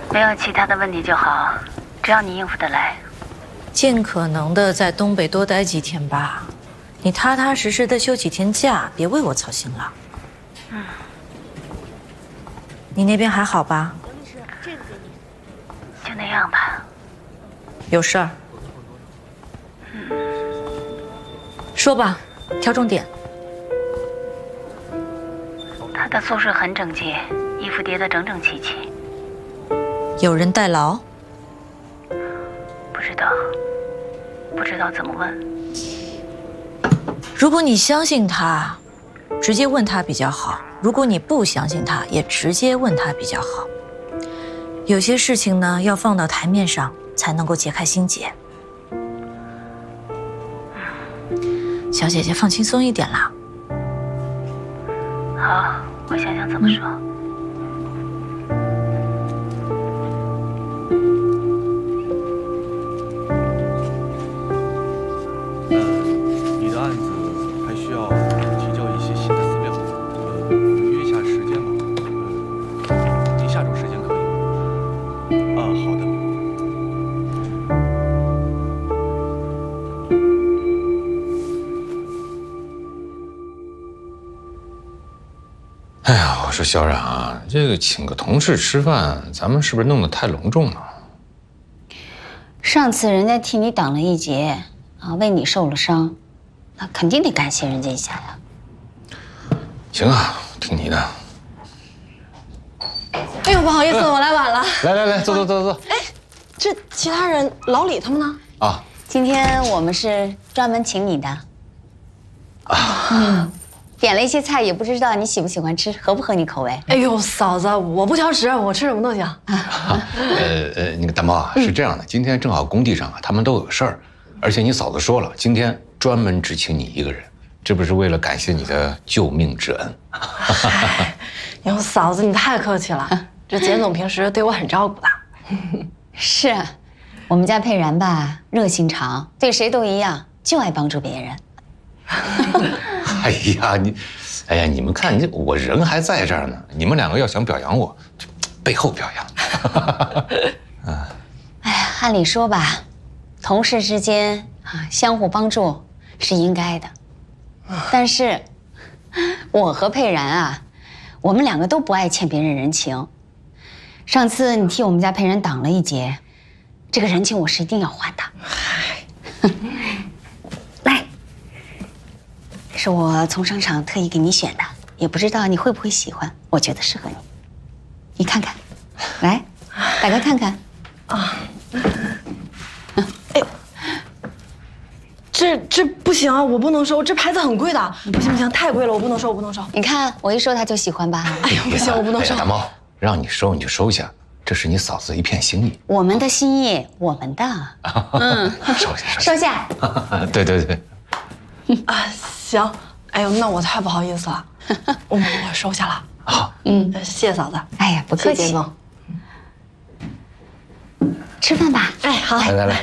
没有其他的问题就好，只要你应付得来。 尽可能的在东北多待几天吧，你踏踏实实的休几天假，别为我操心了。嗯。你那边还好吧？ 就那样吧。 有事儿？说吧，挑重点。 他的宿舍很整洁，衣服叠得整整齐齐。 有人代劳？ 不知道怎么问。 如果你相信他，直接问他比较好；如果你不相信他，也直接问他比较好。有些事情呢，要放到台面上才能够解开心结。小姐姐，放轻松一点啦。 好，我想想怎么说。 你的案子还需要提交一些新的资料，我们约一下时间吧。您下周时间可以吗？好的。 哎呀，我说小冉啊，这个请个同事吃饭，咱们是不是弄得太隆重了？ 上次人家替你挡了一劫啊，为你受了伤，那肯定得感谢人家一下呀。 行啊，听你的。 哎呦，不好意思，我来晚了。 来，坐。 哎，这其他人，老李他们呢？ 啊， 今天我们是专门请你的。点了一些菜，也不知道你喜不喜欢吃，合不合你口味？ 哎呦，嫂子，我不挑食，我吃什么都行。 那个大猫啊，是这样的，今天正好工地上啊，他们都有事儿，而且你嫂子说了，今天专门只请你一个人，这不是为了感谢你的救命之恩。 哟，嫂子你太客气了，这简总平时对我很照顾的。 是啊，我们家佩然吧，热心肠，对谁都一样，就爱帮助别人。 哎呀，你们看，我人还在这儿呢，你们两个要想表扬我，背后表扬。 哎呀，按理说吧，同事之间啊，相互帮助是应该的。但是，我和佩然啊，我们两个都不爱欠别人人情。上次你替我们家佩然挡了一劫，这个人情我是一定要还的。来。是我从商场特意给你选的，也不知道你会不会喜欢，我觉得适合你，你看看，来，打开看看。啊， 哎，这不行啊，我不能收，这牌子很贵的，不行，太贵了，我不能收。 你看我一说他就喜欢吧？ 哎呦，不行，我不能收。 大猫，让你收你就收下，这是你嫂子一片心意。 我们的心意，我们的。收下。 对。 啊，行，哎呦，那我太不好意思了，我收下了。 好， 谢谢嫂子。 哎呀，不客气。 谢谢总， 吃饭吧。 哎，好， 来。